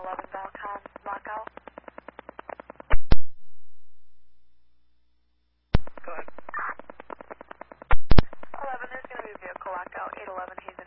11 Valcon lockout. Go ahead. 11, there's going to be a vehicle lockout, 811 Hazen